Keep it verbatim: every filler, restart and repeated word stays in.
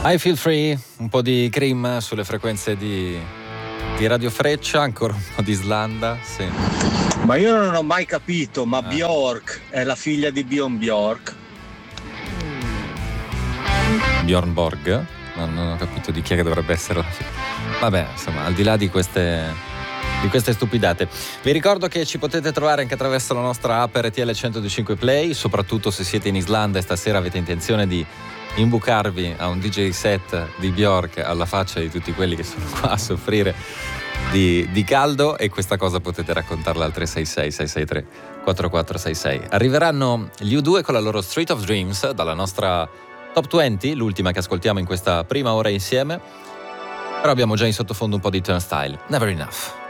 I Feel Free, un po' di Cream sulle frequenze di, di Radio Freccia, ancora un po' di Islanda, sì. Ma io non ho mai capito, ma Ah. Bjork è la figlia di Bjorn Bjork? Bjorn Borg, non, non ho capito di chi è che dovrebbe essere la figlia. Vabbè, insomma, al di là di queste... di queste stupidate. Vi ricordo che ci potete trovare anche attraverso la nostra app R T L centodue Play, soprattutto se siete in Islanda e stasera avete intenzione di imbucarvi a un D J set di Bjork alla faccia di tutti quelli che sono qua a soffrire di, di caldo, e questa cosa potete raccontarla al tre sei sei sei sei tre quattro quattro sei sei. Arriveranno gli U due con la loro Street of Dreams dalla nostra Top venti, l'ultima che ascoltiamo in questa prima ora insieme, però abbiamo già in sottofondo un po' di Turnstile. Never Enough.